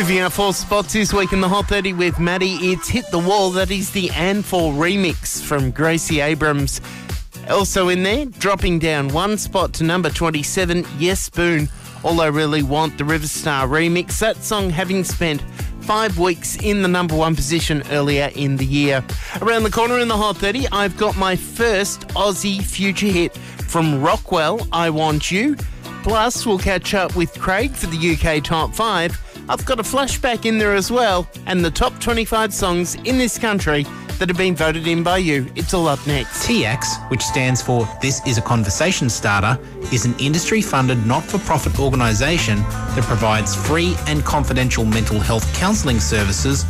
Moving up 4 spots this week in the Hot 30 with Maddie, it's Hit the Wall. That is the And4 remix from Gracie Abrams. Also in there, dropping down 1 spot to number 27, Yes Spoon, All I Really Want, the Riverstar remix. That song having spent 5 weeks in the number 1 position earlier in the year. Around the corner in the Hot 30, I've got my first Aussie future hit from Rockwell, I Want You. Plus, we'll catch up with Craig for the UK Top 5. I've got a flashback in there as well, and the top 25 songs in this country that have been voted in by you. It's all up next. TX, which stands for This is a Conversation Starter, is an industry-funded not-for-profit organisation that provides free and confidential mental health counselling services